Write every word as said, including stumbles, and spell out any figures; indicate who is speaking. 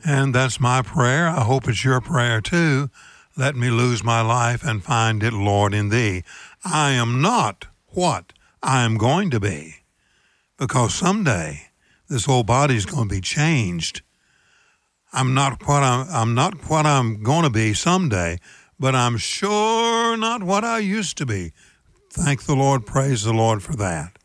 Speaker 1: And that's my prayer. I hope it's your prayer too. Let me lose my life and find it, Lord, in thee. I am not what I am going to be, because someday this old body is going to be changed. I'm not what I'm, I'm not what I'm going to be someday, but I'm sure not what I used to be. Thank the Lord, praise the Lord for that.